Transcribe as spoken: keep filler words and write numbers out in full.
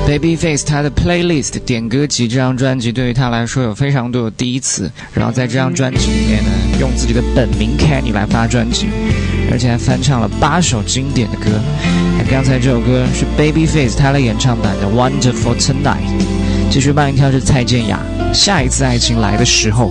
Babyface 他的 playlist 点歌集这张专辑对于他来说有非常多的第一次，然后在这张专辑里面呢，用自己的本名 Kenny 来发专辑，而且还翻唱了八首经典的歌。那刚才这首歌是 Babyface 他的演唱版的 Wonderful Tonight。继续帮你跳是蔡健雅，下一次爱情来的时候。